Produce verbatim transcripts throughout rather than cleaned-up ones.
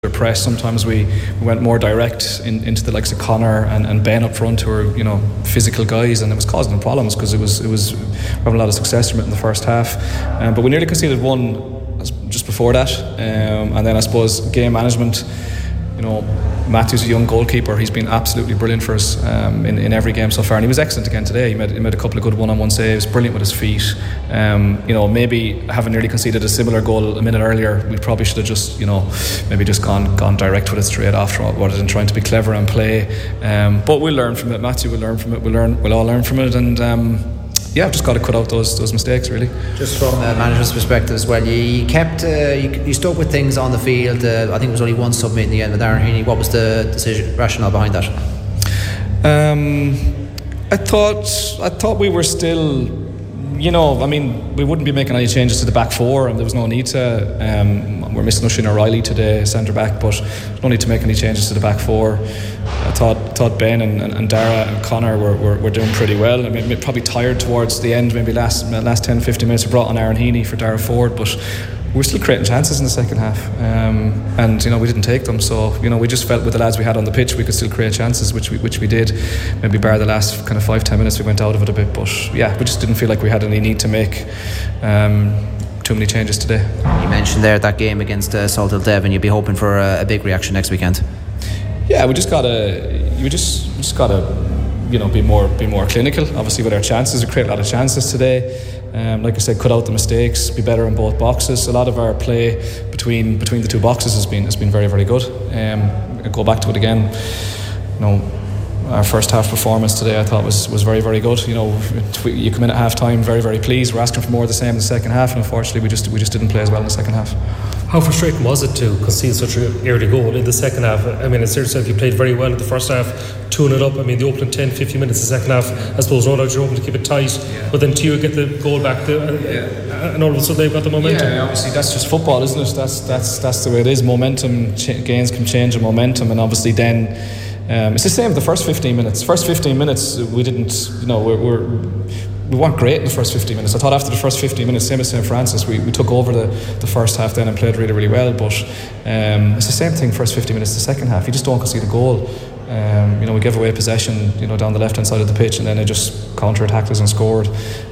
press. Sometimes we, we went more direct in, into the likes of Connor and, and Ben up front, who are, you know, physical guys, and it was causing them problems because it was it was having a lot of success from it in the first half. Um, but we nearly conceded one just before that, um, and then I suppose game management. You know, Matthew's a young goalkeeper. He's been absolutely brilliant for us um, in, in every game so far, and he was excellent again today. He made, he made a couple of good one-on-one saves, brilliant with his feet. Um, you know, maybe having nearly conceded a similar goal a minute earlier, we probably should have just, you know, maybe just gone gone direct with it straight after, rather than trying to be clever and play. Um, but we'll learn from it. Matthew will learn from it. We'll learn. We'll all learn from it, and. Um, Yeah, I've just got to cut out those those mistakes, really. Just from a manager's perspective as well, you, you kept uh, you, you stuck with things on the field. Uh, I think there was only one submit in the end with Aaron Heaney. What was the decision rationale behind that? Um, I thought I thought we were still, you know, I mean, we wouldn't be making any changes to the back four, and there was no need to. Um, we're missing Oisin O'Reilly today, centre back, but no need to make any changes to the back four. I thought thought Ben and, and, and Dara and Connor were, were, were doing pretty well. I mean, probably tired towards the end, maybe last last ten fifteen minutes. We brought on Aaron Heaney for Dara Ford, but we were still creating chances in the second half, um, and you know, we didn't take them. So you know, we just felt with the lads we had on the pitch, we could still create chances, which we which we did. Maybe bar the last kind of five ten minutes, we went out of it a bit, but yeah, we just didn't feel like we had any need to make um, too many changes today. You mentioned there that game against uh, Salthill Devon. You'd be hoping for a, a big reaction next weekend. Yeah, we just gotta, you just just gotta, you know, be more be more clinical. Obviously, with our chances, we create a lot of chances today. Um, like I said, cut out the mistakes, be better in both boxes. A lot of our play between between the two boxes has been has been very very good. Um, I'll go back to it again. You know, our first half performance today, I thought was was very very good. You know, you come in at half time very very pleased. We're asking for more of the same in the second half, and unfortunately, we just we just didn't play as well in the second half. How frustrating was it to concede such an early goal in the second half? I mean, it's yourself, you played very well in the first half, tuning it up. I mean, the opening ten fifteen minutes of the second half, I suppose no doubt you're hoping to keep it tight, yeah. But then Tio get the goal back to, and, yeah. and all of a sudden they've got the momentum. Yeah, obviously that's just football, isn't it? That's that's that's the way it is. Momentum ch- gains can change in momentum, and obviously then um, it's the same. The first fifteen minutes, first fifteen minutes, we didn't, you know, we're. we're we weren't great in the first fifteen minutes. I thought after the first fifteen minutes, same as Saint Francis, we, we took over the, the first half then and played really, really well. But um, it's the same thing, first fifteen minutes, the second half. You just don't concede a goal. Um, you know, we gave away possession, you know, down the left-hand side of the pitch, and then they just counter-attacked us and scored.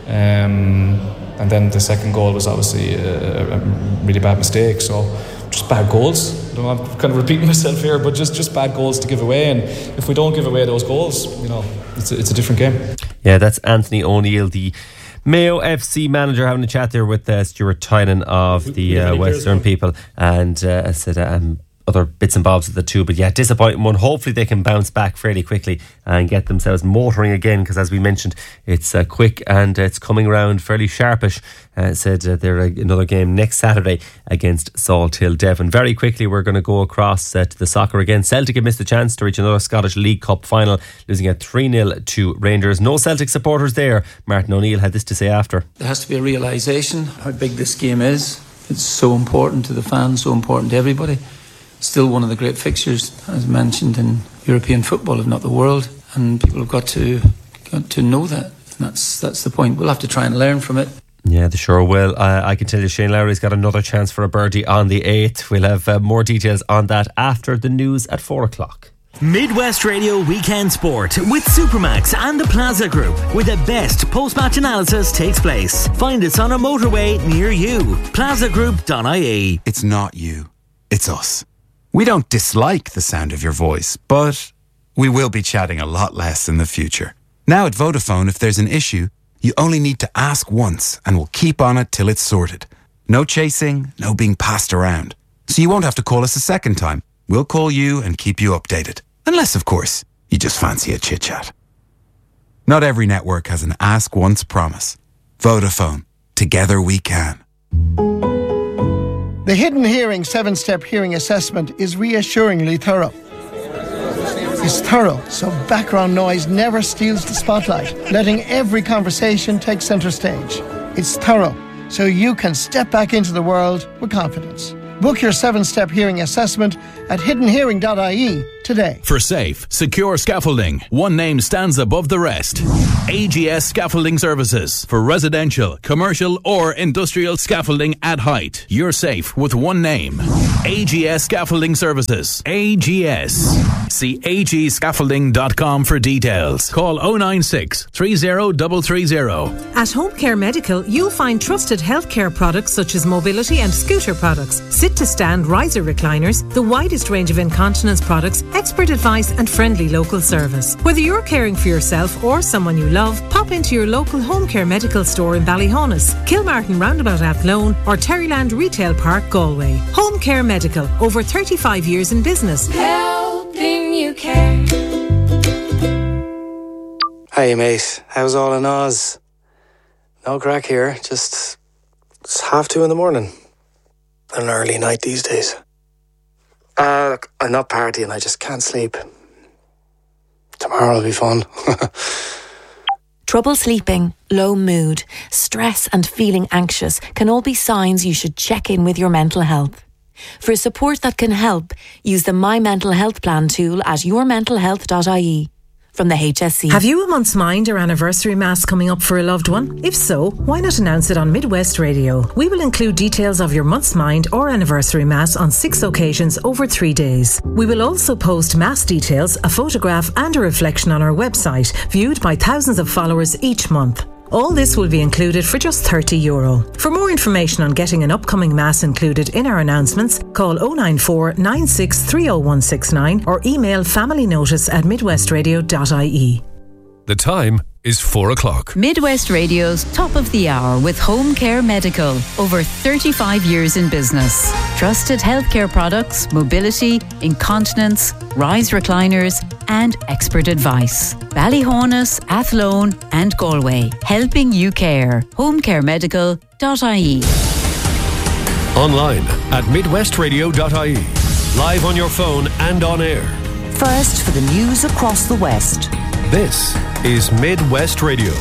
Um, and then the second goal was obviously a, a really bad mistake. So just bad goals. I know, I'm kind of repeating myself here, but just, just bad goals to give away. And if we don't give away those goals, you know, it's a, it's a different game. Yeah, that's Anthony O'Neill, the Mayo F C manager, having a chat there with uh, Stuart Tynan of the uh, Western People, and uh, I said um, other bits and bobs of the two. But yeah, disappointing one. Hopefully they can bounce back fairly quickly and get themselves motoring again, because as we mentioned, it's uh, quick and uh, it's coming around fairly sharpish. Uh, said uh, they're uh, another game next Saturday against Salthill Devon. Very quickly, we're going to go across uh, to the soccer again. Celtic have missed the chance to reach another Scottish League Cup final, losing at three nil to Rangers. No Celtic supporters there. Martin O'Neill had this to say after. There has to be a realisation how big this game is. It's so important to the fans, so important to everybody. Still one of the great fixtures, as mentioned, in European football, if not the world. And people have got to got to know that. And that's that's the point. We'll have to try and learn from it. Yeah, they sure will. Uh, I can tell you Shane Lowry's got another chance for a birdie on the eighth. We'll have uh, more details on that after the news at four o'clock. Midwest Radio Weekend Sport with Supermax and the Plaza Group, where the best post-match analysis takes place. Find us on a motorway near you. plaza group dot I E. It's not you, it's us. We don't dislike the sound of your voice, but we will be chatting a lot less in the future. Now at Vodafone, if there's an issue, you only need to ask once and we'll keep on it till it's sorted. No chasing, no being passed around. So you won't have to call us a second time. We'll call you and keep you updated. Unless, of course, you just fancy a chit-chat. Not every network has an ask once promise. Vodafone. Together we can. The Hidden Hearing seven-step hearing assessment is reassuringly thorough. It's thorough, so background noise never steals the spotlight, letting every conversation take centre stage. It's thorough, so you can step back into the world with confidence. Book your seven-step hearing assessment at hidden hearing dot I E today. For safe, secure scaffolding, one name stands above the rest. A G S Scaffolding Services. For residential, commercial or industrial scaffolding at height. You're safe with one name. A G S Scaffolding Services. A G S. See a g scaffolding dot com for details. Call oh nine six, three oh three three oh. At Home Care Medical, you'll find trusted healthcare products such as mobility and scooter products, sit-to-stand riser recliners, the widest range of incontinence products, expert advice and friendly local service. Whether you're caring for yourself or someone you love, pop into your local Home Care Medical store in Ballyhonus, Kilmartin Roundabout Athlone or Terryland Retail Park, Galway. Home Care Medical, over thirty-five years in business. Helping you care. Hey mate, how's all in Oz? No crack here, just it's half two in the morning. An early night these days. Uh, I'm not partying, I just can't sleep. Tomorrow will be fun. Trouble sleeping, low mood, stress and feeling anxious can all be signs you should check in with your mental health. For support that can help, use the My Mental Health Plan tool at your mental health dot I E. From the H S C. Have you a month's mind or anniversary mass coming up for a loved one? If so, why not announce it on Midwest Radio? We will include details of your month's mind or anniversary mass on six occasions over three days. We will also post mass details, a photograph and a reflection on our website, viewed by thousands of followers each month. All this will be included for just thirty euro. For more information on getting an upcoming mass included in our announcements, call oh nine four, nine six three oh one six nine or email familynotice at midwest radio dot I E. The time is four o'clock. Midwest Radio's Top of the Hour with Home Care Medical. Over thirty-five years in business. Trusted healthcare products, mobility, incontinence, rise recliners and expert advice. Ballyhonus, Athlone and Galway. Helping you care. home care medical dot I E. Online at midwest radio dot I E. Live on your phone and on air. First for the news across the West. This is Midwest Radio.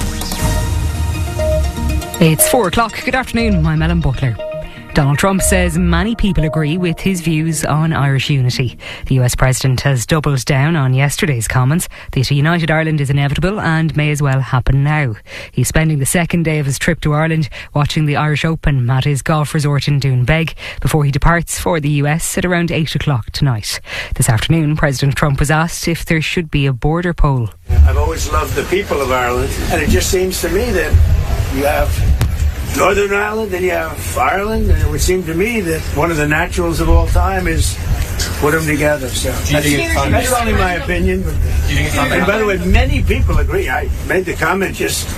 It's four o'clock. Good afternoon. I'm Ellen Butler. Donald Trump says many people agree with his views on Irish unity. The U S President has doubled down on yesterday's comments that a united Ireland is inevitable and may as well happen now. He's spending the second day of his trip to Ireland watching the Irish Open at his golf resort in Doonbeg before he departs for the U S at around eight o'clock tonight. This afternoon, President Trump was asked if there should be a border poll. I've always loved the people of Ireland, and it just seems to me that you have Northern Ireland, then you have Ireland, and it would seem to me that one of the naturals of all time is put them together. So that's, that's only my opinion. But, and by the way, many people agree. I made the comment just.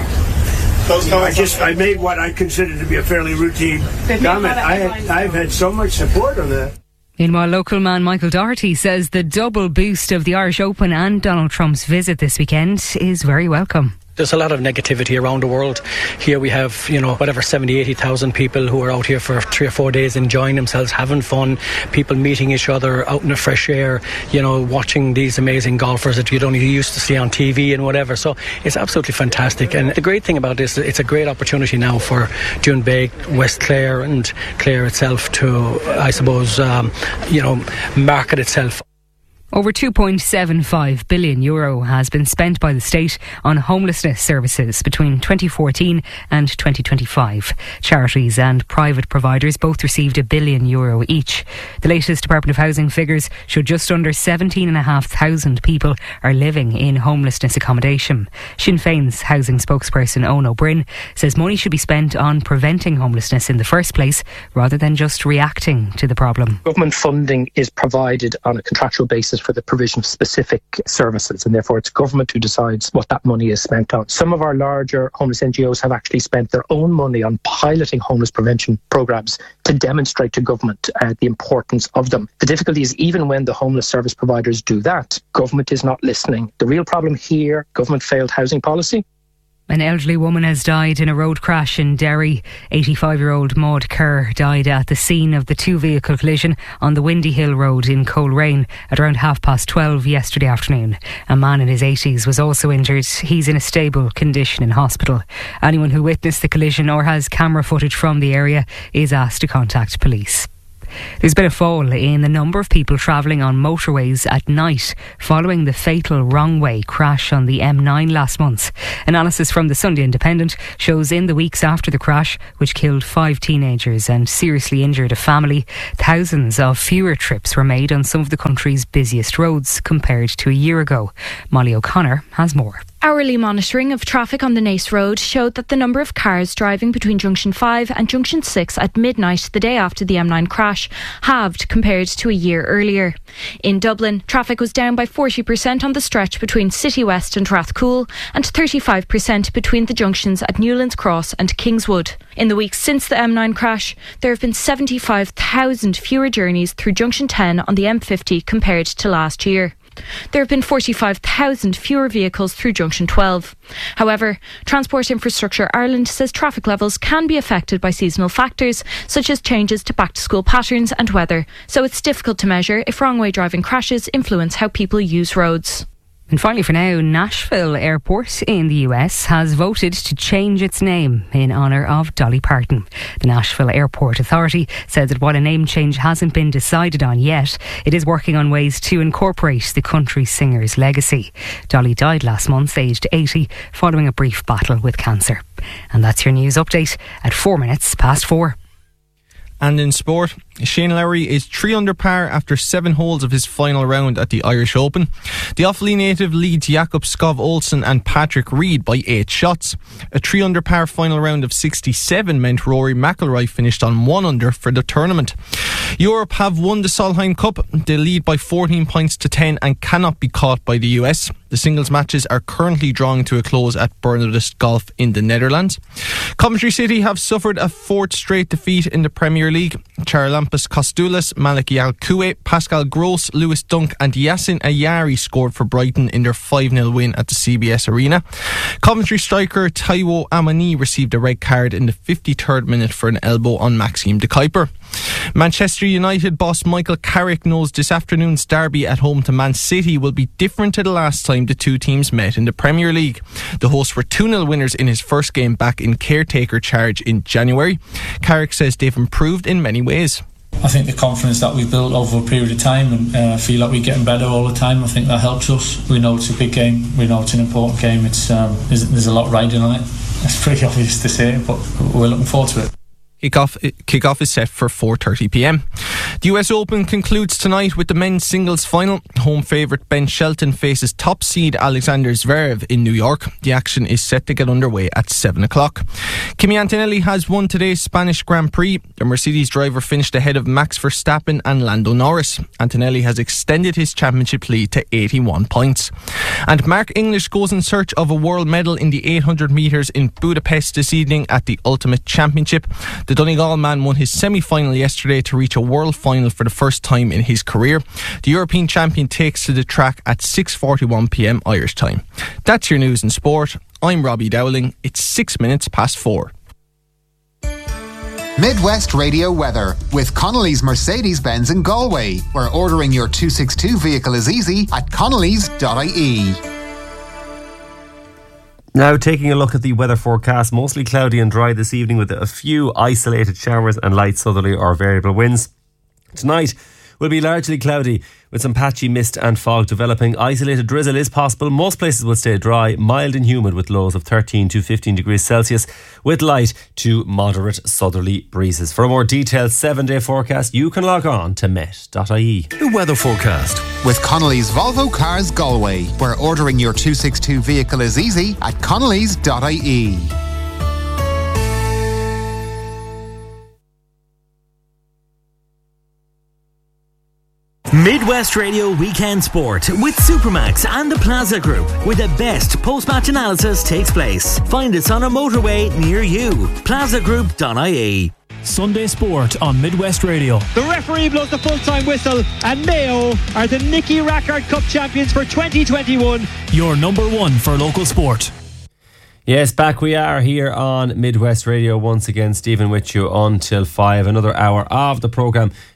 I just I made what I consider to be a fairly routine comment. I, I've had so much support on that. Meanwhile, local man Michael Doherty says the double boost of the Irish Open and Donald Trump's visit this weekend is very welcome. There's a lot of negativity around the world. Here we have, you know, whatever, seventy, eighty thousand people who are out here for three or four days enjoying themselves, having fun, people meeting each other out in the fresh air, you know, watching these amazing golfers that you'd only used to see on T V and whatever. So it's absolutely fantastic. And the great thing about this, it's a great opportunity now for Doonbeg, West Clare and Clare itself to, I suppose, um, you know, market itself. Over two point seven five billion euro has been spent by the state on homelessness services between twenty fourteen and twenty twenty-five. Charities and private providers both received a billion euro each. The latest Department of Housing figures show just under seventeen thousand five hundred people are living in homelessness accommodation. Sinn Féin's housing spokesperson Owen O'Brien says money should be spent on preventing homelessness in the first place rather than just reacting to the problem. Government funding is provided on a contractual basis for the provision of specific services, and therefore it's government who decides what that money is spent on. Some of our larger homeless N G Os have actually spent their own money on piloting homeless prevention programmes to demonstrate to government uh, the importance of them. The difficulty is even when the homeless service providers do that, government is not listening. The real problem here, government failed housing policy. An elderly woman has died in a road crash in Derry. eighty-five-year-old Maud Kerr died at the scene of the two-vehicle collision on the Windy Hill Road in Coleraine at around half past twelve yesterday afternoon. A man in his eighties was also injured. He's in a stable condition in hospital. Anyone who witnessed the collision or has camera footage from the area is asked to contact police. There's been a fall in the number of people travelling on motorways at night following the fatal wrong-way crash on the M nine last month. Analysis from the Sunday Independent shows in the weeks after the crash, which killed five teenagers and seriously injured a family, thousands of fewer trips were made on some of the country's busiest roads compared to a year ago. Molly O'Connor has more. Hourly monitoring of traffic on the Naas Road showed that the number of cars driving between Junction five and Junction six at midnight the day after the M nine crash halved compared to a year earlier. In Dublin, traffic was down by forty percent on the stretch between City West and Rathcoole and thirty-five percent between the junctions at Newlands Cross and Kingswood. In the weeks since the M nine crash, there have been seventy-five thousand fewer journeys through Junction ten on the M fifty compared to last year. There have been forty-five thousand fewer vehicles through Junction twelve. However, Transport Infrastructure Ireland says traffic levels can be affected by seasonal factors such as changes to back-to-school patterns and weather, so it's difficult to measure if wrong-way driving crashes influence how people use roads. And finally for now, Nashville Airport in the U S has voted to change its name in honour of Dolly Parton. The Nashville Airport Authority said that while a name change hasn't been decided on yet, it is working on ways to incorporate the country singer's legacy. Dolly died last month, aged eighty, following a brief battle with cancer. And that's your news update at four minutes past four. And in sport, Shane Lowry is three under par after seven holes of his final round at the Irish Open. The Offaly native leads Jakob Skov Olsen and Patrick Reed by eight shots. A three under par final round of sixty-seven meant Rory McIlroy finished on one under for the tournament. Europe have won the Solheim Cup. They lead by fourteen points to ten and cannot be caught by the U S. The singles matches are currently drawing to a close at Bernardus Golf in the Netherlands. Coventry City have suffered a fourth straight defeat in the Premier League. Charalampus Kostulas, Malik Yalkoué, Pascal Gross, Lewis Dunk and Yassin Ayari scored for Brighton in their five nil win at the C B S Arena. Coventry striker Taiwo Amani received a red card in the fifty-third minute for an elbow on Maxime de Kuyper. Manchester United boss Michael Carrick knows this afternoon's derby at home to Man City will be different to the last time the two teams met in the Premier League. The hosts were two nil winners in his first game back in caretaker charge in January. Carrick says they've improved in many ways. I think the confidence that we've built over a period of time, and I uh, feel like we're getting better all the time. I think that helps us. We know it's a big game. We know it's an important game. It's um, there's, there's a lot riding on it. It's pretty obvious to say, but we're looking forward to it. Kickoff, kickoff is set for four thirty p m. The U S Open concludes tonight with the men's singles final. Home favourite Ben Shelton faces top seed Alexander Zverev in New York. The action is set to get underway at seven o'clock. Kimi Antonelli has won today's Spanish Grand Prix. The Mercedes driver finished ahead of Max Verstappen and Lando Norris. Antonelli has extended his championship lead to eighty-one points. And Mark English goes in search of a world medal in the eight hundred metres in Budapest this evening at the Ultimate Championship. The Donegal man won his semi-final yesterday to reach a world final for the first time in his career. The European champion takes to the track at six forty-one p m Irish time. That's your news in sport. I'm Robbie Dowling. It's six minutes past four. Midwest Radio weather with Connolly's Mercedes-Benz in Galway, where ordering your two sixty-two vehicle is easy at connellys dot I E. Now taking a look at the weather forecast, mostly cloudy and dry this evening with a few isolated showers and light southerly or variable winds. Tonight will be largely cloudy with some patchy mist and fog developing. Isolated drizzle is possible. Most places will stay dry, mild and humid with lows of thirteen to fifteen degrees Celsius with light to moderate southerly breezes. For a more detailed seven day forecast, you can log on to met dot I E. The weather forecast with Connolly's Volvo Cars Galway, where ordering your two sixty-two vehicle is easy at connellys dot I E. Midwest Radio Weekend Sport with Supermax and the Plaza Group, where the best post-match analysis takes place. Find us on a motorway near you. plaza group dot I E. Sunday Sport on Midwest Radio. The referee blows the full-time whistle and Mayo are the Nicky Rackard Cup champions for twenty twenty-one. Your number one for local sport. Yes, back we are here on Midwest Radio once again. Stephen with you until five. Another hour of the programme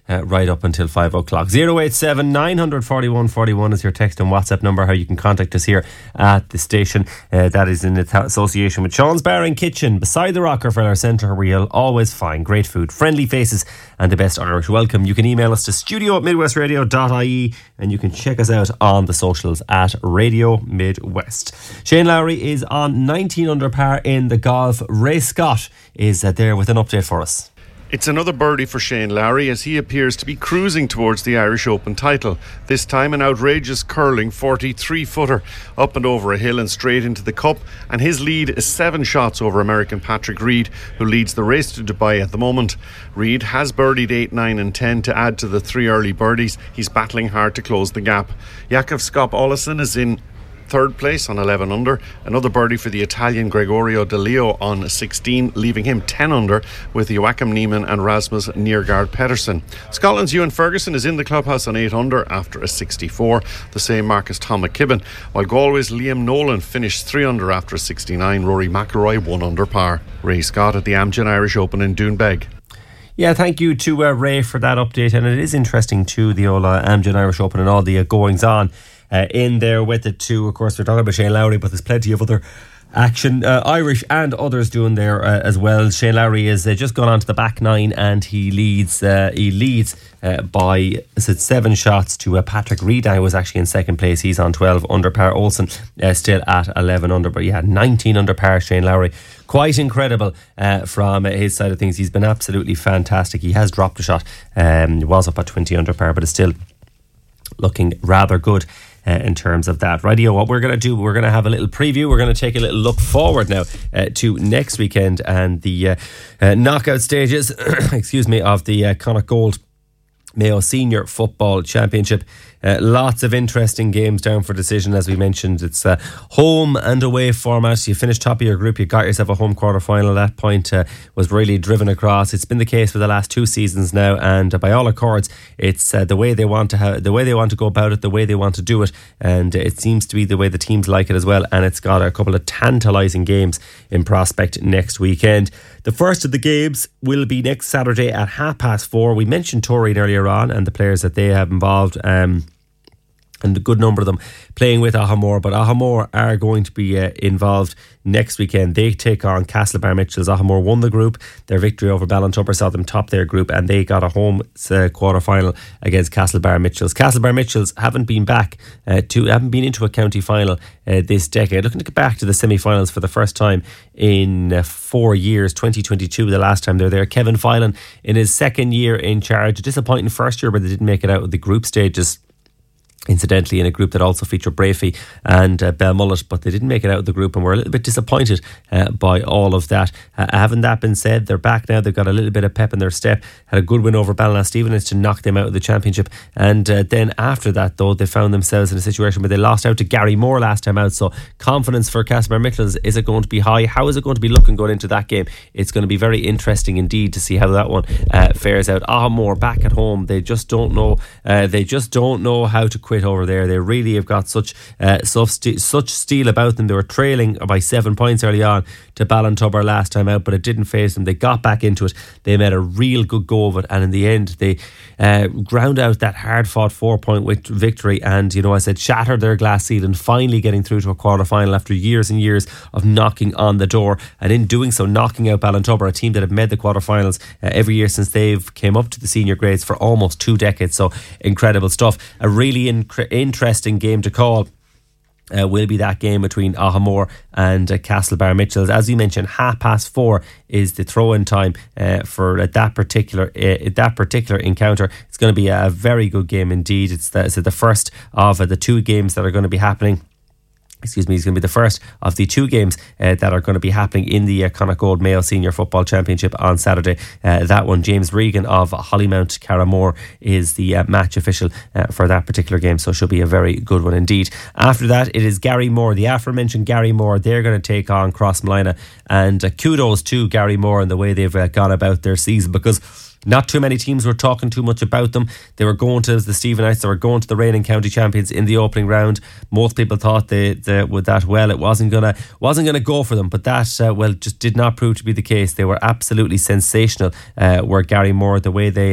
uh, right up until five o'clock. zero eight seven nine four one four one is your text and WhatsApp number, how you can contact us here at the station. Uh, that is in association with Sean's Bar and Kitchen beside the Rockefeller Centre, where you'll always find great food, friendly faces and the best Irish welcome. You can email us to studio at midwestradio dot I E and you can check us out on the socials at Radio Midwest. Shane Lowry is on nineteen under par in the golf. Ray Scott is uh, there with an update for us. It's another birdie for Shane Lowry as he appears to be cruising towards the Irish Open title. This time an outrageous curling forty-three footer up and over a hill and straight into the cup, and his lead is seven shots over American Patrick Reed, who leads the race to Dubai at the moment. Reed has birdied eight, nine and ten to add to the three early birdies. He's battling hard to close the gap. Jakub Skop Olesen is in third place on eleven under. Another birdie for the Italian Gregorio De Leo on sixteen, leaving him ten under with Joachim Niemann and Rasmus Niergaard Pedersen. Scotland's Ewan Ferguson is in the clubhouse on eight under after a sixty-four. The same mark as Tom McKibben, while Galway's Liam Nolan finished three under after a sixty-nine. Rory McIlroy one under par. Ray Scott at the Amgen Irish Open in Doonbeg. Yeah, thank you to uh, Ray for that update, and it is interesting too, the old uh, Amgen Irish Open and all the uh, goings on Uh, in there with it too. Of course, we're talking about Shane Lowry, but there's plenty of other action, uh, Irish and others doing there uh, as well. Shane Lowry has uh, just gone on to the back nine and he leads uh, he leads uh, by is it seven shots to uh, Patrick Reed. I was actually in second place. He's on twelve under par. Olsen uh, still at eleven under, but yeah, nineteen under par Shane Lowry. Quite incredible uh, from uh, his side of things. He's been absolutely fantastic. He has dropped a shot. Um, he was up at twenty under par, but it's still looking rather good Uh, in terms of that. Rightio, what we're going to do, we're going to have a little preview. We're going to take a little look forward now uh, to next weekend and the uh, uh, knockout stages excuse me, of the uh, Connacht Gold Mayo Senior Football Championship. Uh, lots of interesting games down for decision, as we mentioned. It's a home and away format. You finish top of your group, you got yourself a home quarter final. That point uh, was really driven across. It's been the case for the last two seasons now, and uh, by all accords, it's uh, the way they want to have, the way they want to go about it, the way they want to do it, and it seems to be the way the teams like it as well. And it's got a couple of tantalising games in prospect next weekend. The first of the games will be next Saturday at half past four. We mentioned Toreen earlier on and the players that they have involved. Um, and a good number of them playing with Ahamore, but Ahamore are going to be uh, involved next weekend. They take on Castlebar Mitchells. Ahamore won the group. Their victory over Ballintubber saw them top their group, and they got a home uh, quarter final against Castlebar Mitchells. Castlebar Mitchells haven't been back uh, to haven't been into a county final uh, this decade. Looking to get back to the semi-finals for the first time in uh, four years. twenty twenty-two, the last time they're there. Kevin Filan in his second year in charge. A disappointing first year, but they didn't make it out of the group stages. Incidentally, in a group that also featured Brafey and uh, Belmullet, but they didn't make it out of the group and were a little bit disappointed uh, by all of that. Uh, having that been said, they're back now. They've got a little bit of pep in their step. Had a good win over Ballinasstevenage to knock them out of the championship, and uh, then after that, though, they found themselves in a situation where they lost out to Gary Moore last time out. So confidence for Castlebar Mitchells, is it going to be high? How is it going to be looking going into that game? It's going to be very interesting indeed to see how that one uh, fares out. Ahamore back at home, they just don't know. Uh, they just don't know how to quit over there. They really have got such uh, such steel about them. They were trailing by seven points early on to Ballintubber last time out, but it didn't faze them. They got back into it. They made a real good go of it, and in the end they uh, ground out that hard fought four point victory, and you know, I said, shattered their glass ceiling, finally getting through to a quarter final after years and years of knocking on the door, and in doing so knocking out Ballintubber, a team that have made the quarterfinals uh, every year since they've came up to the senior grades for almost two decades. So incredible stuff. A really inc- interesting game to call uh, will be that game between Ahamore and uh, Castlebar Mitchells. As you mentioned, half past four is the throw-in time uh, for uh, that particular uh, that particular encounter. It's going to be a very good game indeed. It's the, it's the first of uh, the two games that are going to be happening. Excuse me, it's going to be the first of the two games uh, that are going to be happening in the uh, Connacht Gold Mayo Senior Football Championship on Saturday. Uh, that one, James Regan of Hollymount Carramore is the uh, match official uh, for that particular game, so it should be a very good one indeed. After that, it is Gary Moore, the aforementioned Gary Moore. They're going to take on Crossmolina, and uh, kudos to Gary Moore and the way they've uh, gone about their season, because not too many teams were talking too much about them. They were going to the Stephenites, they were going to the reigning county champions in the opening round. Most people thought they, they with that well it wasn't gonna wasn't gonna go for them, but that uh, well just did not prove to be the case. They were absolutely sensational. Uh, were Gary Moore, the way they uh, played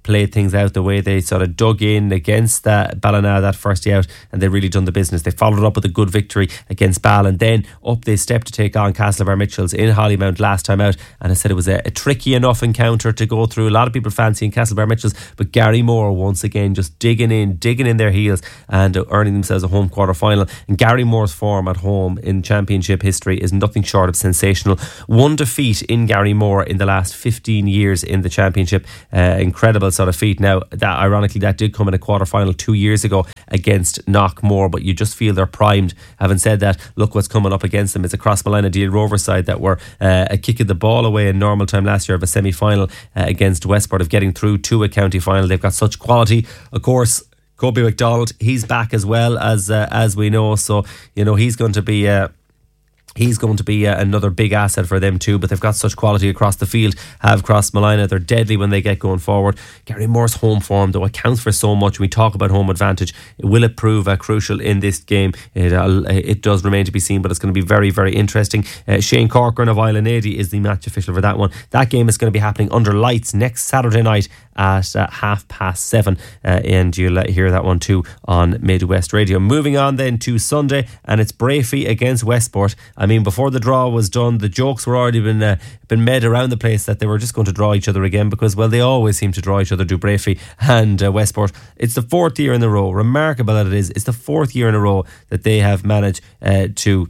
played things out, the way they sort of dug in against that Ballina that first day out, and they really done the business. They followed up with a good victory against Ball, and then up they stepped to take on Castlebar Mitchells in Hollymount last time out, and I said it was a, a tricky enough encounter to go through. A lot of people fancying Castlebar Mitchells, but Gary Moore once again just digging in, digging in their heels and earning themselves a home quarter final. And Gary Moore's form at home in championship history is nothing short of sensational. One defeat in Gary Moore in the last fifteen years in the championship. Uh, incredible sort of feat. Now, that ironically, that did come in a quarter final two years ago against Knockmore, but you just feel they're primed. Having said that, look what's coming up against them. It's a Crossmolina Deal Rover side that were uh, a kick of the ball away in normal time last year of a semi-final uh, against Westport, of getting through to a county final. They've got such quality. Of course, Kobe McDonald, he's back as well, as uh, as we know, so you know he's going to be uh, He's going to be uh, another big asset for them too, but they've got such quality across the field. Have Crossmolina, they're deadly when they get going forward. Gary Moore's home form, though, it counts for so much. We talk about home advantage. Will it prove uh, crucial in this game? It uh, it does remain to be seen, but it's going to be very, very interesting. Uh, Shane Corcoran of Island eighty is the match official for that one. That game is going to be happening under lights next Saturday night at uh, half past seven, uh, and you'll uh, hear that one too on Midwest Radio. Moving on then to Sunday, and it's Brafey against Westport. I mean, before the draw was done, the jokes were already been uh, been made around the place that they were just going to draw each other again, because, well, they always seem to draw each other, do Brafey and uh, Westport. It's the fourth year in a row. Remarkable that it is. It's the fourth year in a row that they have managed uh, to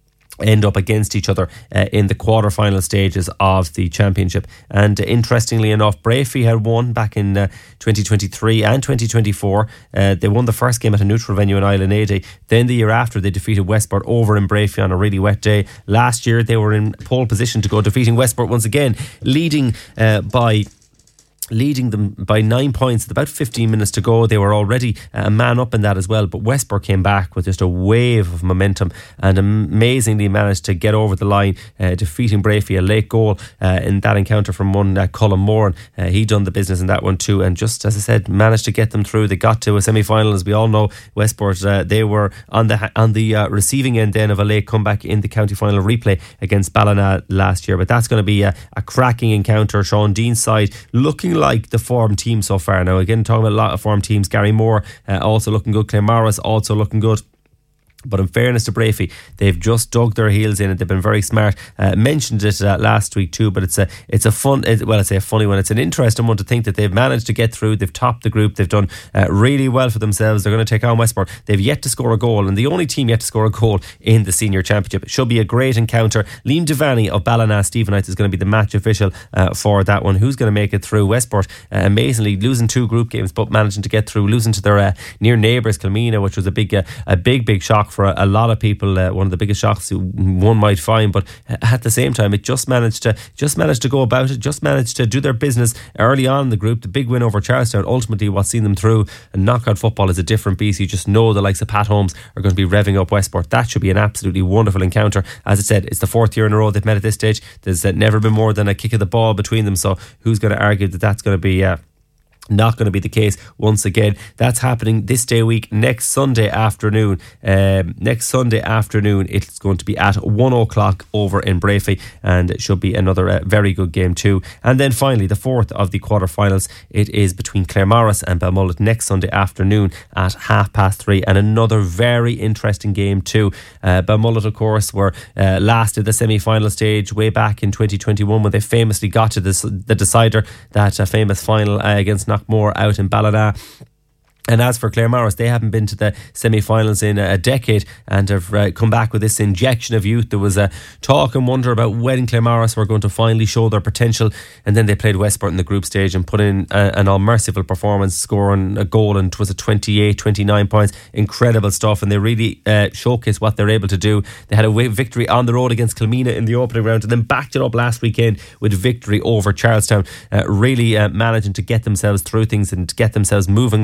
end up against each other uh, in the quarter-final stages of the championship. And uh, interestingly enough, Brafey had won back in uh, twenty twenty-three and twenty twenty-four. Uh, they won the first game at a neutral venue in Island eighty. Then the year after, they defeated Westport over in Brafey on a really wet day. Last year, they were in pole position to go, defeating Westport once again, leading uh, by... leading them by nine points with about fifteen minutes to go. They were already a man up in that as well, but Westport came back with just a wave of momentum and amazingly managed to get over the line, uh, defeating Brafey, a late goal uh, in that encounter from one uh, Colin Moran. Uh, he done the business in that one too, and just as I said, managed to get them through. They got to a semi-final, as we all know. Westport, uh, they were on the on the uh, receiving end then of a late comeback in the county final replay against Ballina last year, but that's going to be a, a cracking encounter. Sean Dean's side looking like the form team so far. Now, again, talking about a lot of form teams. Gary Moore uh, also looking good. Claremorris also looking good. But in fairness to Brafey, they've just dug their heels in and they've been very smart. Uh, mentioned it uh, last week too, but it's a it's a fun, it, well, I say a funny one. It's an interesting one to think that they've managed to get through. They've topped the group. They've done uh, really well for themselves. They're going to take on Westport. They've yet to score a goal, and the only team yet to score a goal in the senior championship. It should be a great encounter. Liam Devaney of Ballina Stephenites is going to be the match official uh, for that one. Who's going to make it through? Westport, uh, amazingly losing two group games, but managing to get through, losing to their uh, near neighbours Kilmena, which was a big, uh, a big, big shock for a, a lot of people. Uh, one of the biggest shocks one might find, but at the same time, it just managed to just managed to go about it, just managed to do their business early on in the group. The big win over Charlestown, ultimately what's seen them through. And knockout football is a different beast. You just know the likes of Pat Holmes are going to be revving up Westport. That should be an absolutely wonderful encounter. As I said, it's the fourth year in a row they've met at this stage. There's uh, never been more than a kick of the ball between them, so who's going to argue that that's going to be uh, not going to be the case once again? That's happening this day week, next Sunday afternoon. Um, next Sunday afternoon, it's going to be at one o'clock over in Brafey, and it should be another uh, very good game too. And then finally, the fourth of the quarterfinals, it is between Claremorris and Balmullet next Sunday afternoon at half past three, and another very interesting game too. Uh, Balmullet, of course, were uh, last at the semi-final stage way back in twenty twenty-one when they famously got to this, the decider, that uh, famous final uh, against Knockmore out in Ballina. And as for Claremorris, they haven't been to the semi-finals in a decade and have uh, come back with this injection of youth. There was a talk and wonder about when Claremorris were going to finally show their potential, and then they played Westport in the group stage and put in a, an unmerciful performance, scoring a goal, and it was a twenty-eight, twenty-nine points. Incredible stuff, and they really uh, showcased what they're able to do. They had a victory on the road against Kilmena in the opening round, and then backed it up last weekend with victory over Charlestown, uh, really uh, managing to get themselves through things and to get themselves moving right.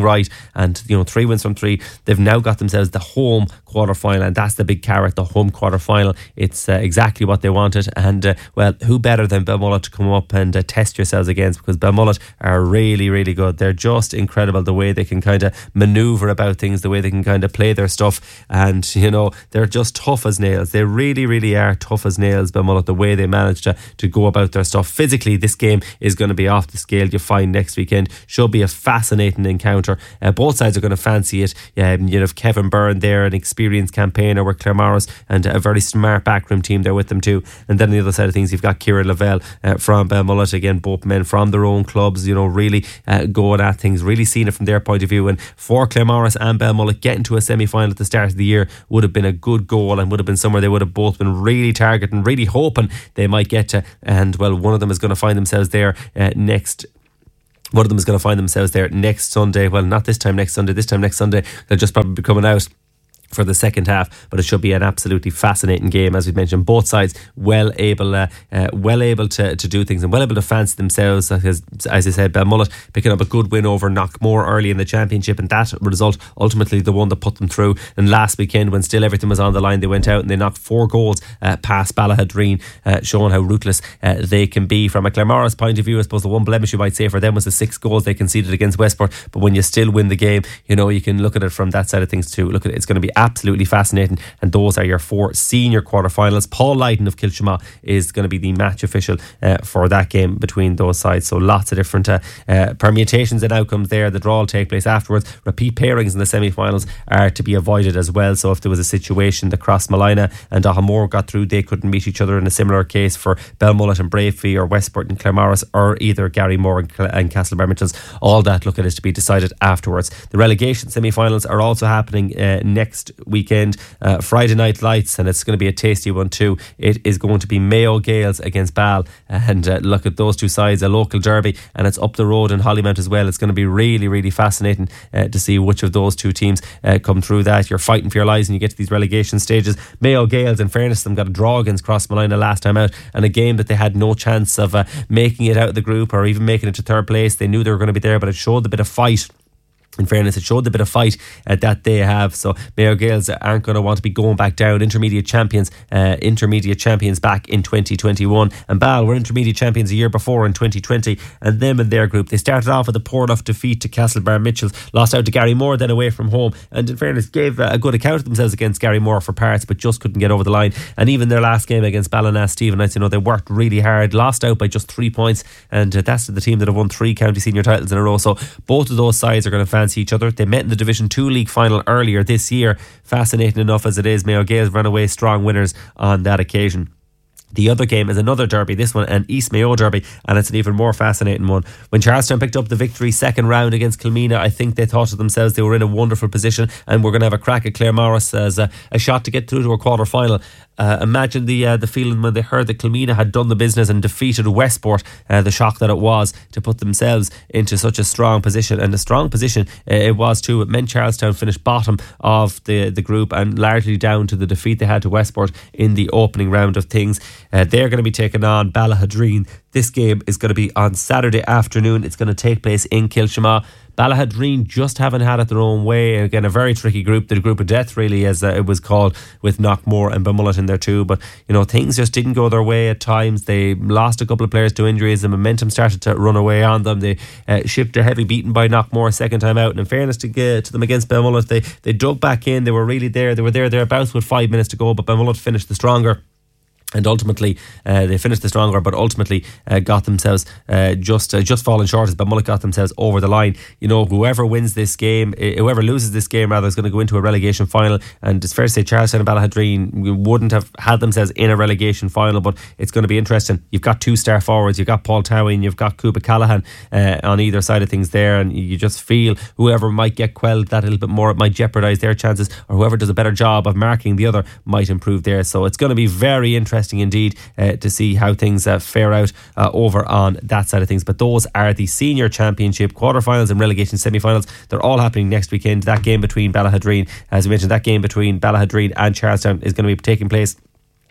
and you know three wins from three. They've now got themselves the home quarter final, and that's the big carrot, the home quarter final. It's uh, exactly what they wanted, and uh, well, who better than Belmullet to come up and uh, test yourselves against, because Belmullet are really really good. They're just incredible the way they can kind of manoeuvre about things, the way they can kind of play their stuff, and you know they're just tough as nails. They really really are tough as nails, Belmullet, the way they manage to, to go about their stuff. Physically, this game is going to be off the scale, you find, next weekend. Should be a fascinating encounter. Uh, both sides are going to fancy it. Um, you have Kevin Byrne there, an experienced campaigner with Claremorris, and a very smart backroom team there with them too. And then on the other side of things, you've got Kieran Lavelle uh, from Belmullet, again, both men from their own clubs, you know, really uh, going at things, really seeing it from their point of view. And for Claremorris and Belmullet, getting to a semi-final at the start of the year would have been a good goal, and would have been somewhere they would have both been really targeting, really hoping they might get to. And well, one of them is going to find themselves there uh, next one of them is going to find themselves there next Sunday. Well, not this time next Sunday, this time next Sunday they'll just probably be coming out for the second half, but it should be an absolutely fascinating game. As we mentioned, both sides well able uh, uh, well able to, to do things and well able to fancy themselves. As, as I said, Belmullet picking up a good win over Knockmore early in the championship, and that result ultimately the one that put them through. And last weekend, when still everything was on the line, they went out and they knocked four goals uh, past Ballahadreen, uh, showing how ruthless uh, they can be. From a Claremorris point of view, I suppose the one blemish you might say for them was the six goals they conceded against Westport, but when you still win the game, you know, you can look at it from that side of things too. Look at it, it's going to be absolutely fascinating, and those are your four senior quarterfinals. Paul Lydon of Kilshama is going to be the match official uh, for that game between those sides. So lots of different uh, uh, permutations and outcomes there. The draw will take place afterwards. Repeat pairings in the semi-finals are to be avoided as well. So if there was a situation that Crossmolina and Dahamore got through, they couldn't meet each other in a similar case for Belmullet and Bravefee, or Westport and Claremorris, or either Garrymore and, Cl- and Castlebar Mitchells. All that, look at, is to be decided afterwards. The relegation semi-finals are also happening uh, next weekend. Uh, Friday night lights, and it's going to be a tasty one too. It is going to be Mayo Gales against Bal, and uh, look at those two sides, a local derby, and it's up the road in Hollymount as well. It's going to be really really fascinating uh, to see which of those two teams uh, come through that. You're fighting for your lives when you get to these relegation stages. Mayo Gales, in fairness to them, got a draw against Crossmolina last time out, and a game that they had no chance of uh, making it out of the group or even making it to third place. They knew they were going to be there, but it showed a bit of fight. In fairness, it showed the bit of fight uh, that they have. So Mayo Gales aren't going to want to be going back down. Intermediate champions, uh, intermediate champions back in twenty twenty-one, and Bal were intermediate champions a year before in twenty twenty. And them and their group, they started off with a poor enough defeat to Castlebar Mitchells, lost out to Garrymore, then away from home. And in fairness, gave uh, a good account of themselves against Garrymore for parts, but just couldn't get over the line. And even their last game against Ballina Stephenites, you know, they worked really hard, lost out by just three points, and uh, that's the team that have won three county senior titles in a row. So both of those sides are going to fancy each other. They met in the Division two League final earlier this year. Fascinating enough as it is, Mayo Gales ran away strong winners on that occasion. The other game is another derby, this one an East Mayo derby, and it's an even more fascinating one. When Charlestown picked up the victory second round against Kilmena, I think they thought to themselves they were in a wonderful position, and we're going to have a crack at Claremorris as a, a shot to get through to a quarter final. Uh, imagine the uh, the feeling when they heard that Kilmena had done the business and defeated Westport, uh, the shock that it was to put themselves into such a strong position. And a strong position uh, it was too. It meant Charlestown finished bottom of the, the group, and largely down to the defeat they had to Westport in the opening round of things. Uh, they're going to be taking on Ballahadreen. This game is going to be on Saturday afternoon. It's going to take place in Kilshama. Ballahadreen just haven't had it their own way. Again, a very tricky group, the group of death really, as uh, it was called, with Knockmore and Belmullet in there too. But you know, things just didn't go their way at times. They lost a couple of players to injuries. The momentum started to run away on them. They uh, shipped a heavy beating by Knockmore second time out. And in fairness to, uh, to them against Belmullet, they, they dug back in. They were really there. They were there thereabouts with five minutes to go, but Belmullet finished the stronger. And ultimately, uh, they finished the stronger, but ultimately uh, got themselves uh, just uh, just falling short as Belmullet got themselves over the line. You know, whoever wins this game, uh, whoever loses this game rather, is going to go into a relegation final. And it's fair to say Charlestown and Ballahadreen wouldn't have had themselves in a relegation final, but it's going to be interesting. You've got two star forwards, you've got Paul Towie and you've got Cooper Callahan uh, on either side of things there, and you just feel whoever might get quelled that a little bit more, it might jeopardise their chances, or whoever does a better job of marking the other might improve there. So it's going to be very interesting indeed uh, to see how things uh, fare out uh, over on that side of things. But those are the senior championship quarterfinals and relegation semi-finals. They're all happening next weekend. That game between Ballahadreen, as we mentioned, that game between Ballahadreen and Charlestown is going to be taking place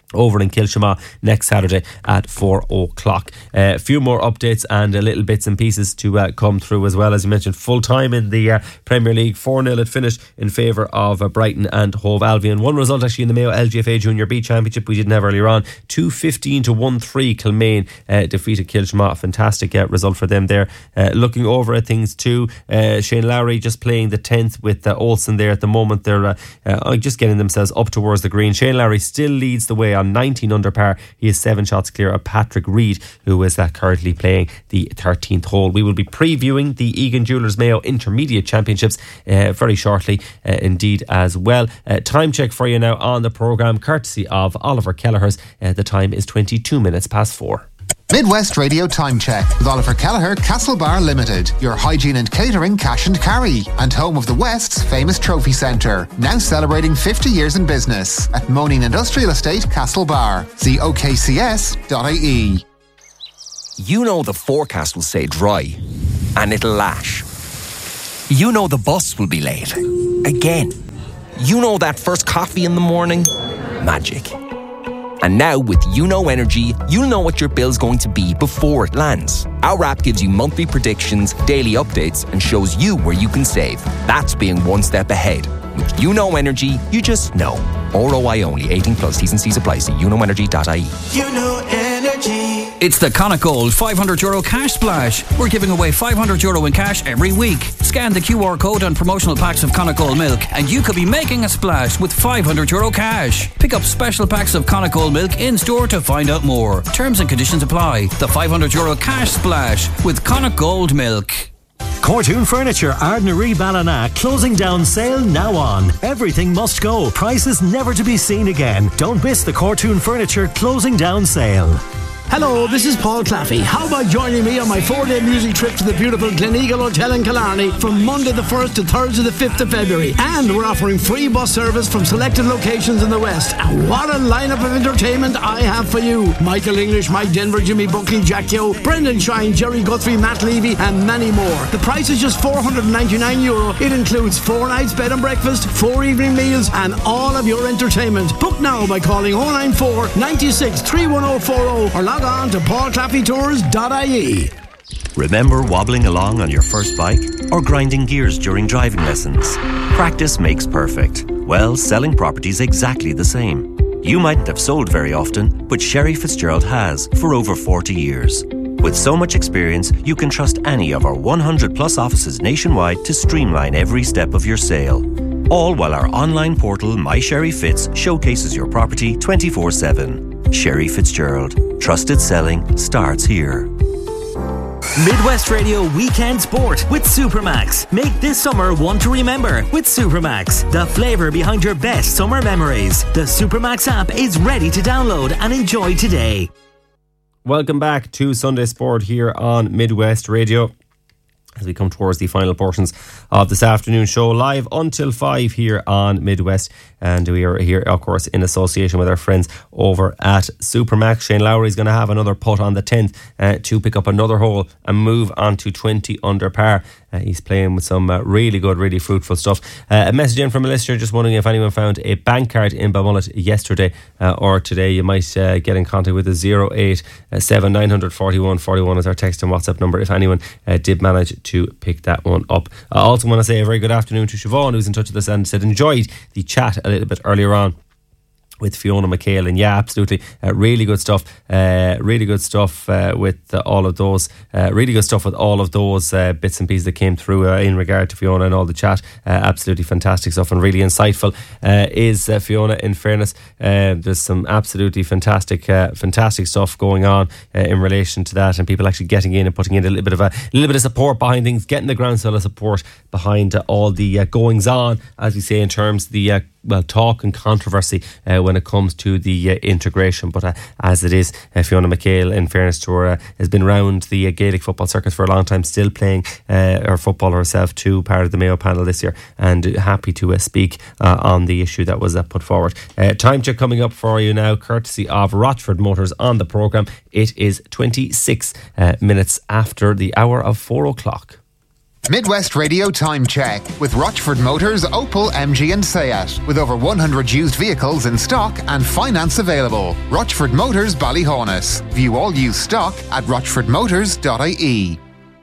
over in Kilshama next Saturday at four o'clock. Uh, a few more updates and uh, little bits and pieces to uh, come through as well. As you mentioned, full time in the uh, Premier League. four nil it finished in favour of uh, Brighton and Hove Albion. One result actually in the Mayo L G F A Junior B Championship we didn't have earlier on. two fifteen to one three Kilmaine uh, defeated Kilshama. Fantastic uh, result for them there. Uh, looking over at things too, uh, Shane Lowry just playing the tenth with uh, Olsen there at the moment. They're uh, uh, just getting themselves up towards the green. Shane Lowry still leads the way on nineteen under par. He is seven shots clear of Patrick Reed, who is uh, currently playing the thirteenth hole. We will be previewing the Egan Jewellers Mayo Intermediate Championships uh, very shortly uh, indeed as well. Uh, time check for you now on the programme, courtesy of Oliver Kelleher's. Uh, the time is twenty-two minutes past four. Midwest Radio Time Check with Oliver Kelleher, Castlebar Limited, your hygiene and catering cash and carry, and home of the West's famous trophy centre, now celebrating fifty years in business at Moaning Industrial Estate, Castlebar. See O K C S dot I E. You know the forecast will say dry, and it'll lash. You know the bus will be late. Again. You know that first coffee in the morning? Magic. And now with YouKnow Energy, you'll know what your bill's going to be before it lands. Our app gives you monthly predictions, daily updates, and shows you where you can save. That's being one step ahead. With YouKnow Energy, you just know. R O I only, eighteen plus, T's and C's apply. See you know energy dot I E. You know energy. It's the Connacht Gold five hundred euro cash splash. We're giving away five hundred euro in cash every week. Scan the Q R code on promotional packs of Connacht Gold milk and you could be making a splash with five hundred euro cash. Pick up special packs of Connacht Gold milk in store to find out more. Terms and conditions apply. The five hundred euro cash splash with Connacht Gold milk. Cortoon Furniture, Ardnaree Ballina, closing down sale now on. Everything must go. Prices never to be seen again. Don't miss the Cortoon Furniture closing down sale. Hello, this is Paul Claffey. How about joining me on my four-day music trip to the beautiful Gleneagle Hotel in Killarney from Monday the first to Thursday the fifth of February. And we're offering free bus service from selected locations in the West. And what a lineup of entertainment I have for you. Michael English, Mike Denver, Jimmy Buckley, Jack Yo, Brendan Shine, Jerry Guthrie, Matt Levy, and many more. The price is just four hundred ninety-nine euro. It includes four nights bed and breakfast, four evening meals, and all of your entertainment. Book now by calling oh nine four, nine six, three one oh four oh or log on to paul claffey tours dot I E. Remember wobbling along on your first bike or grinding gears during driving lessons? Practice makes perfect. Well, selling property's exactly the same. You mightn't have sold very often, but Sherry Fitzgerald has for over forty years. With so much experience, you can trust any of our one hundred plus offices nationwide to streamline every step of your sale. All while our online portal My Sherry Fitz showcases your property twenty-four seven. Sherry Fitzgerald. Trusted selling starts here. Midwest Radio Weekend Sport with Supermax. Make this summer one to remember with Supermax. The flavour behind your best summer memories. The Supermax app is ready to download and enjoy today. Welcome back to Sunday Sport here on Midwest Radio, as we come towards the final portions of this afternoon show, live until five here on Midwest. And we are here, of course, in association with our friends over at Supermax. Shane Lowry is going to have another putt on the tenth uh, to pick up another hole and move on to twenty under par. Uh, he's playing with some uh, really good, really fruitful stuff. Uh, a message in from a listener just wondering if anyone found a bank card in Balmullet yesterday uh, or today. You might uh, get in contact with us. zero eight seven nine four one four one is our text and WhatsApp number if anyone uh, did manage to pick that one up. I also want to say a very good afternoon to Siobhan, who's in touch with us and said enjoyed the chat a little bit earlier on with Fiona McHale, and yeah, absolutely, uh, really good stuff. Uh, really good stuff uh, with uh, all of those. Uh, really good stuff with all of those uh, bits and pieces that came through uh, in regard to Fiona and all the chat. Uh, absolutely fantastic stuff and really insightful. Uh, is uh, Fiona? In fairness, uh, there's some absolutely fantastic, uh, fantastic stuff going on uh, in relation to that, and people actually getting in and putting in a little bit of a, a little bit of support behind things, getting the groundswell of support behind uh, all the uh, goings on, as we say, in terms of the. Uh, well, talk and controversy uh, when it comes to the uh, integration. But uh, as it is, uh, Fiona McHale, in fairness to her, uh, has been around the uh, Gaelic football circuit for a long time, still playing uh, her football herself too, part of the Mayo panel this year, and happy to uh, speak uh, on the issue that was uh, put forward. Uh, time check coming up for you now, courtesy of Rochford Motors on the programme. It is twenty-six uh, minutes after the hour of four o'clock. Midwest Radio Time Check with Rochford Motors, Opel, M G and Seat. With over one hundred used vehicles in stock and finance available. Rochford Motors, Ballyhonus. View all used stock at rochford motors dot I E.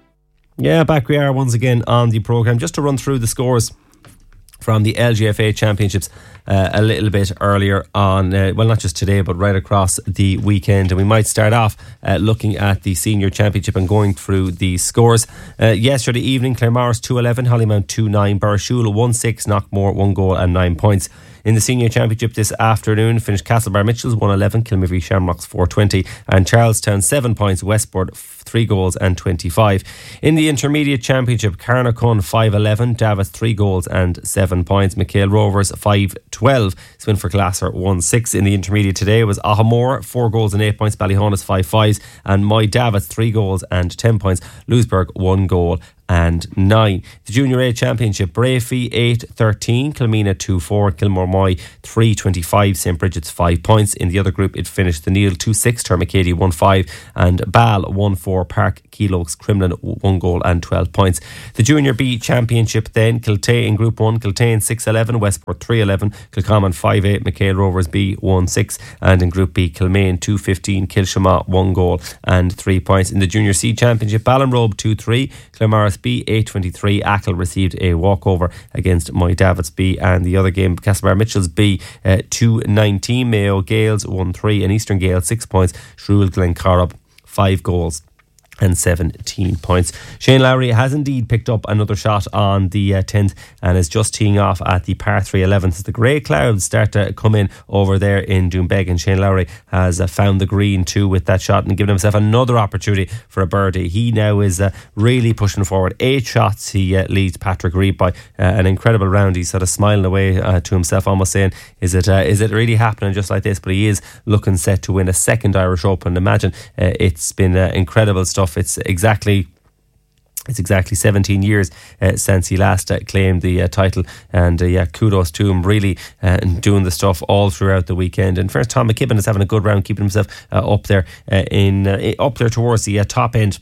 Yeah, back we are once again on the programme. Just to run through the scores from the L G F A Championships uh, a little bit earlier on, uh, well, not just today but right across the weekend, and we might start off uh, looking at the Senior Championship and going through the scores. Uh, yesterday evening, Claremorris two eleven, Hollymount two nine, Burrashula one six, Knockmore one goal and nine points. In the Senior Championship this afternoon, finished Castlebar Mitchells one eleven, Kilmivy Shamrocks four twenty, and Charlestown seven points, Westport three goals and twenty-five. In the Intermediate Championship, Carnarcon five eleven, Davos three goals and seven points, McHale Rovers five twelve, Swinford Glasser one six. In the Intermediate today was Ahamore four goals and eight points, Ballyhonus five fives, and Moy Davos three goals and ten points, Lewisburg one goal and nine. The Junior A Championship, Brafey eight thirteen, Kilmina two four, Kilmore Moy three twenty-five, St Bridget's five points. In the other group it finished the Neil two six, Termacady one five, and Ball one four, Park Keeloaks Cremlin one goal and twelve points. The Junior B Championship then, Kiltane in Group one, Kiltane six eleven, Westport three eleven, Kilcommon five eight, McHale Rovers B one six, and in Group B, Kilmaine two fifteen, Kilshama one goal and three points. In the Junior C Championship, Ballinrobe two three, Claremorris B eight twenty-three, Achill received a walkover against Moy Davits B, and the other game, Castlebar Mitchells B uh, two nineteen, Mayo Gales one three, and Eastern Gales six points, Shrewell Glencorrib five goals and seventeen points. Shane Lowry has indeed picked up another shot on the uh, tenth and is just teeing off at the par three eleventh as the grey clouds start to come in over there in Doombeg, and Shane Lowry has uh, found the green too with that shot and given himself another opportunity for a birdie. He now is uh, really pushing forward. Eight shots he uh, leads Patrick Reed by uh, an incredible round. He's sort of smiling away uh, to himself, almost saying, is it uh, is it really happening just like this? But he is looking set to win a second Irish Open. Imagine, uh, it's been uh, incredible stuff. It's exactly It's exactly seventeen years uh, since he last uh, claimed the uh, title, and uh, yeah, kudos to him, really uh, doing the stuff all throughout the weekend. And first, Tom McKibben is having a good round, keeping himself uh, up there uh, in uh, up there towards the uh, top end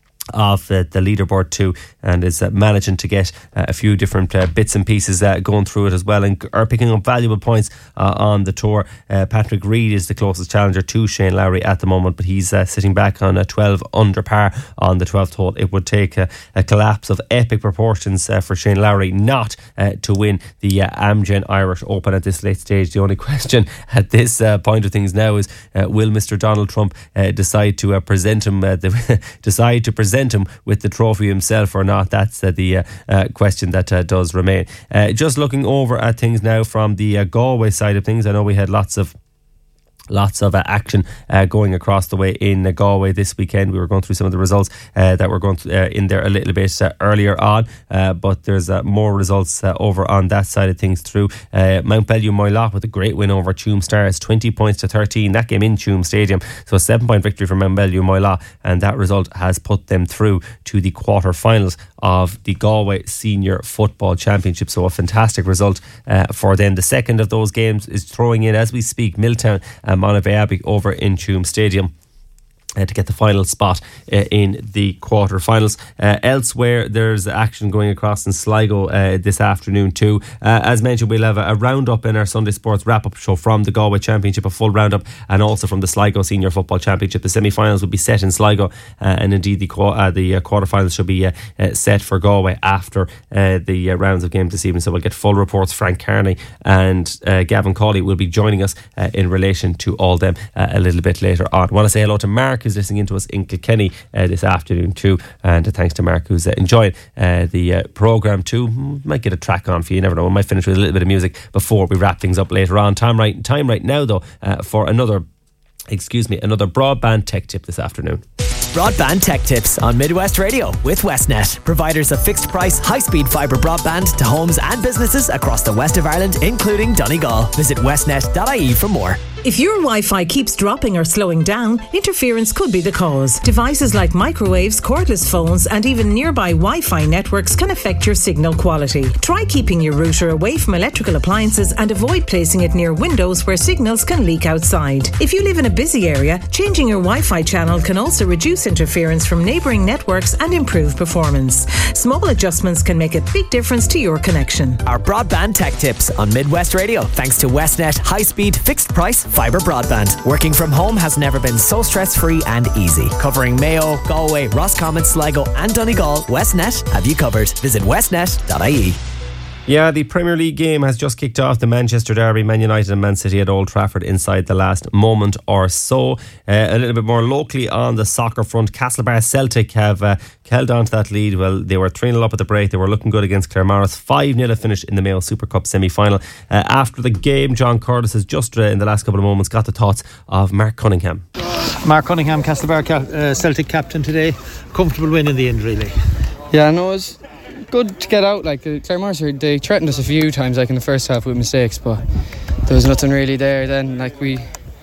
of uh, the leaderboard too, and is uh, managing to get uh, a few different uh, bits and pieces uh, going through it as well, and are picking up valuable points uh, on the tour. uh, Patrick Reed is the closest challenger to Shane Lowry at the moment, but he's uh, sitting back on a twelve under par on the twelfth hole. It would take a, a collapse of epic proportions uh, for Shane Lowry not uh, to win the uh, Amgen Irish Open at this late stage. The only question at this uh, point of things now is uh, will Mister Donald Trump uh, decide to uh, present him uh, the, decide to present him with the trophy himself or not? That's uh, the uh, uh, question that uh, does remain. Uh, just looking over at things now from the uh, Galway side of things, I know we had lots of Lots of uh, action uh, going across the way in uh, Galway this weekend. We were going through some of the results uh, that were going th- uh, in there a little bit uh, earlier on, uh, but there's uh, more results uh, over on that side of things through. Uh, Mount Bellew Moylott with a great win over Tuam Stars, twenty points to thirteen. That game in Tuam Stadium, so a seven point victory for Mount Bellew Moylott, and that result has put them through to the quarter-finals of the Galway Senior Football Championship. So a fantastic result uh, for them. The second of those games is throwing in as we speak, Milltown and Monavea Abbey over in Tuam Stadium Uh, to get the final spot uh, in the quarter-finals. Uh, elsewhere, there's action going across in Sligo uh, this afternoon too. Uh, as mentioned, we'll have a, a round-up in our Sunday Sports wrap-up show from the Galway Championship, a full round-up, and also from the Sligo Senior Football Championship. The semi-finals will be set in Sligo, uh, and indeed the, qu- uh, the uh, quarter-finals should be uh, uh, set for Galway after uh, the uh, rounds of games this evening. So we'll get full reports. Frank Carney and uh, Gavin Cawley will be joining us uh, in relation to all them uh, a little bit later on. I want to say hello to Mark, who's listening in to us in Kilkenny uh, this afternoon too, and uh, thanks to Mark, who's uh, enjoying uh, the uh, programme too. Might get a track on for you, you never know. We might finish with a little bit of music before we wrap things up later on. Time right, time right now though uh, for another excuse me another broadband tech tip this afternoon. Broadband Tech Tips on Midwest Radio with Westnet, providers of fixed price high speed fibre broadband to homes and businesses across the west of Ireland, including Donegal. Visit westnet dot I E for more. If your Wi-Fi keeps dropping or slowing down, interference could be the cause. Devices like microwaves, cordless phones, and even nearby Wi-Fi networks can affect your signal quality. Try keeping your router away from electrical appliances and avoid placing it near windows where signals can leak outside. If you live in a busy area, changing your Wi-Fi channel can also reduce interference from neighbouring networks and improve performance. Small adjustments can make a big difference to your connection. Our broadband tech tips on Midwest Radio, thanks to Westnet high-speed, fixed-price fibre broadband. Working from home has never been so stress-free and easy. Covering Mayo, Galway, Roscommon, Sligo and Donegal, Westnet have you covered. Visit westnet dot I E. Yeah, the Premier League game has just kicked off. The Manchester derby, Man United and Man City at Old Trafford inside the last moment or so. Uh, a little bit more locally on the soccer front, Castlebar Celtic have uh, held on to that lead. Well, they were three nil up at the break. They were looking good against Claremorris. five nil a finish in the Mayo Super Cup semi-final. Uh, after the game, John Curtis has just uh, in the last couple of moments got the thoughts of Mark Cunningham. Mark Cunningham, Castlebar uh, Celtic captain today. Comfortable win in the end, really. Yeah, no, it was good to get out. Like Claremorris, they threatened us a few times, like in the first half with mistakes, but there was nothing really there then. Like we,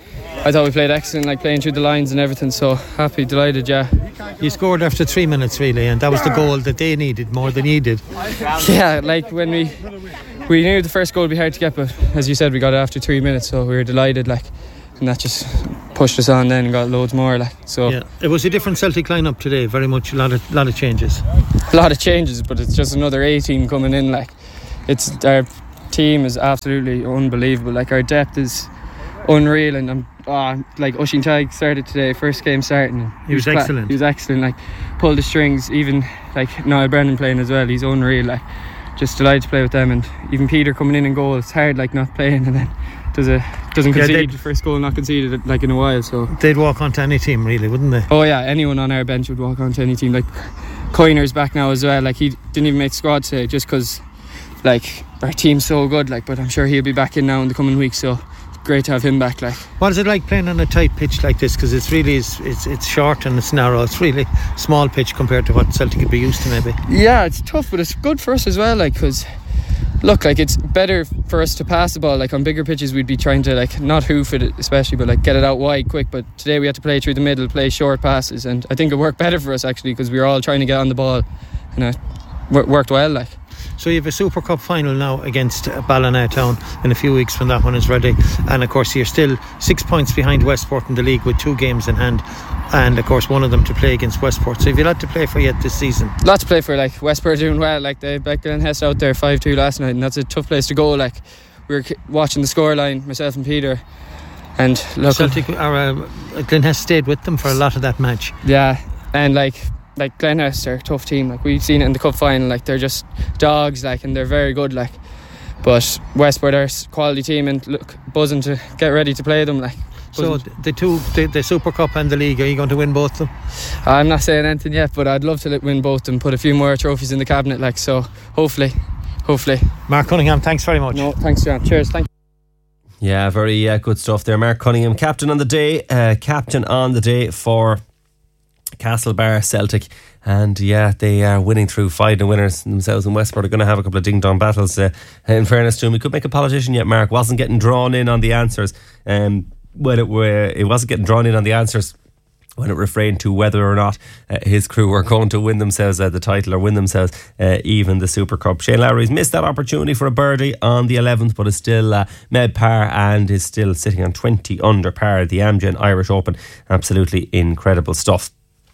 I thought we played excellent, like playing through the lines and everything. So happy, delighted, yeah. You scored after three minutes, really, and that was the goal that they needed more than you did. Yeah, like when we we knew the first goal would be hard to get, but as you said, we got it after three minutes, so we were delighted. Like, and that just pushed us on then and got loads more. Like so, yeah, it was a different Celtic lineup today. Very much a lot of lot of changes. A lot of changes, but it's just another A team coming in. Like, it's our team is absolutely unbelievable. Like, our depth is unreal, and I'm oh, like Oisín Tadhg started today, first game starting. And he, he was, was excellent. He was excellent. Like, pulled the strings. Even like Niall Brennan playing as well. He's unreal. Like, just delighted to play with them, and even Peter coming in and goal. It's hard, like, not playing and then does a doesn't concede. Yeah, first goal not conceded like in a while. So they'd walk onto any team, really, wouldn't they? Oh yeah, anyone on our bench would walk onto any team. Like, Coyner's back now as well. Like, he didn't even make squad today just because like our team's so good. Like, but I'm sure he'll be back in now in the coming weeks. So great to have him back. Like, what is it like playing on a tight pitch like this? Because it's really it's, it's it's short and it's narrow. It's really small pitch compared to what Celtic could be used to, maybe. Yeah, it's tough, but it's good for us as well. Like, because look, like, it's better for us to pass the ball. Like, on bigger pitches we'd be trying to, like, not hoof it especially, but like get it out wide quick. But today we had to play through the middle, play short passes, and I think it worked better for us actually, because we were all trying to get on the ball, and it worked well. Like, so you have a Super Cup final now against Ballina Town in a few weeks when that one is ready, and of course you're still six points behind Westport in the league with two games in hand, and of course one of them to play against Westport. So have you a lot to play for yet this season? A lot to play for. Like, Westport are doing well. Like, they bet Glenhess out there five two last night, and that's a tough place to go. Like, we were watching the scoreline, myself and Peter, and look, Celtic or uh, Glenhess stayed with them for a lot of that match. Yeah, and like like Glenhess are a tough team. Like, we've seen it in the cup final. Like, they're just dogs. Like, and they're very good. Like, but Westport are a quality team, and look, buzzing to get ready to play them. Like, so the two, the, the Super Cup and the league, are you going to win both of them? I'm not saying anything yet, but I'd love to win both and put a few more trophies in the cabinet. Like, so hopefully, hopefully. Mark Cunningham, thanks very much. No, thanks, John. Cheers. Thank you. Yeah, very uh, good stuff there. Mark Cunningham, captain on the day, uh, captain on the day for Castlebar Celtic, and yeah, they are winning through five nil winners themselves, and Westport are going to have a couple of ding dong battles. Uh, in fairness to him, we could make a politician yet. Mark wasn't getting drawn in on the answers, um, when it were it wasn't getting drawn in on the answers when it refrained to whether or not uh, his crew were going to win themselves uh, the title or win themselves uh, even the Super Cup. Shane Lowry's missed that opportunity for a birdie on the eleventh, but is still uh, med par and is still sitting on twenty under par. The Amgen Irish Open, absolutely incredible stuff.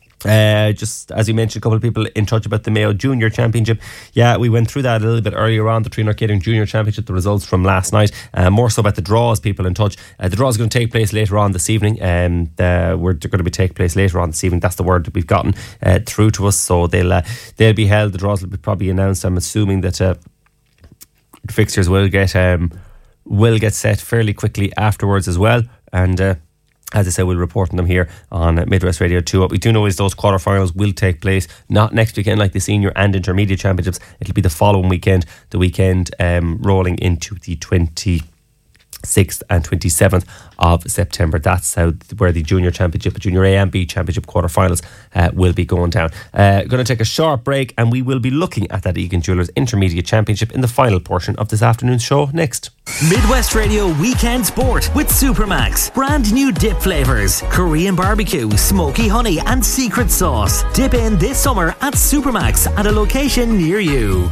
Uh, just as you mentioned, a couple of people in touch about the Mayo Junior Championship. Yeah, we went through that a little bit earlier on, the Three North Junior Championship, the results from last night. Uh, more so about the draws, people in touch. Uh, the draw is going to take place later on this evening. Um, uh, we're going to be take place later on this evening. That's the word that we've gotten uh, through to us. So they'll uh, they'll be held. The draws will be probably announced. I'm assuming that uh, the fixtures will get um, will get set fairly quickly afterwards as well. And uh, as I said, we'll report on them here on Midwest Radio two. What we do know is those quarterfinals will take place not next weekend like the senior and intermediate championships. It'll be the following weekend, the weekend um, rolling into the twenty-sixth and twenty-seventh of September. That's how where the junior championship, the junior A and B championship quarterfinals uh, will be going down. Uh, going to take a short break, and we will be looking at that Egan Jewellers Intermediate Championship in the final portion of this afternoon's show next. Midwest Radio Weekend Sport with Supermax. Brand new dip flavours. Korean barbecue, smoky honey and secret sauce. Dip in this summer at Supermax at a location near you.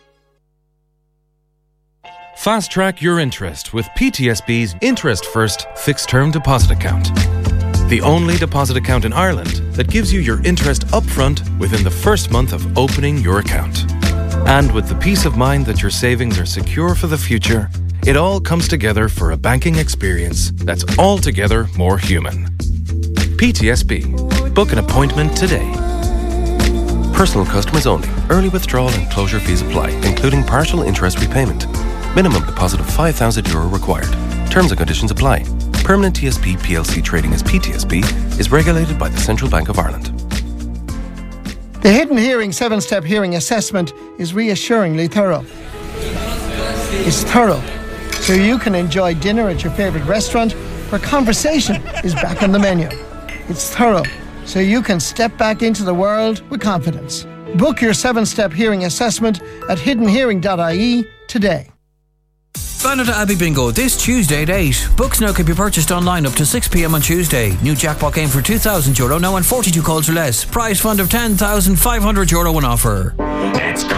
Fast track your interest with P T S B's Interest First Fixed Term Deposit Account. The only deposit account in Ireland that gives you your interest upfront within the first month of opening your account. And with the peace of mind that your savings are secure for the future, it all comes together for a banking experience that's altogether more human. P T S B. Book an appointment today. Personal customers only. Early withdrawal and closure fees apply, including partial interest repayment. Minimum deposit of five thousand euro required. Terms and conditions apply. Permanent T S B P L C trading as P T S B is regulated by the Central Bank of Ireland. The Hidden Hearing seven-step hearing assessment is reassuringly thorough. It's thorough, so you can enjoy dinner at your favourite restaurant where conversation is back on the menu. It's thorough, so you can step back into the world with confidence. Book your seven-step hearing assessment at hidden hearing dot I E today. Banner to Abbey Bingo this Tuesday at eight. Books now can be purchased online up to six p m on Tuesday. New jackpot game for two thousand euro now and forty-two calls or less. Prize fund of ten thousand five hundred euro on offer.